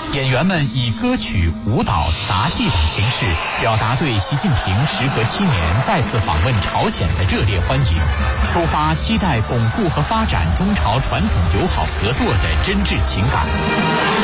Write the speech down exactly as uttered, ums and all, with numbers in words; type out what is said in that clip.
演员们以歌曲、舞蹈、杂技等形式表达对习近平时隔七年再次访问朝鲜的热烈欢迎，抒发期待巩固和发展中朝传统友好合作的真挚情感。